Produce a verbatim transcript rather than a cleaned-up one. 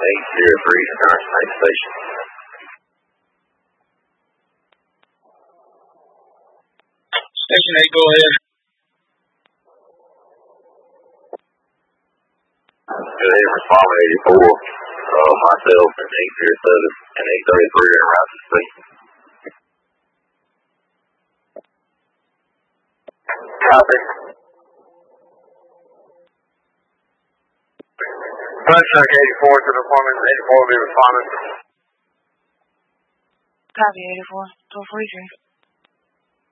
eight zero three, Stark Space Station. Station eight, go ahead. Go ahead, responding eighty-four. Uh, myself and eight zero seven and eight thirty-three are around the station. Copy. Sunstruck eighty-four to the deployment. eighty-four will be responding. Copy, eighty-four. twelve forty-three.